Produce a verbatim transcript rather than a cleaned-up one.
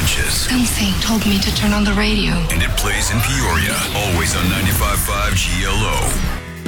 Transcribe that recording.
inches. Something told me to turn on the radio. And it plays in Peoria, always on ninety-five point five G L O.